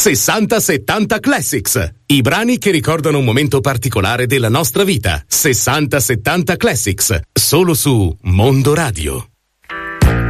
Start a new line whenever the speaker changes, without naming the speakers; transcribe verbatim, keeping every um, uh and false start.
sessanta settanta Classics. I brani che ricordano un momento particolare della nostra vita. sessanta settanta Classics. Solo su Mondo Radio.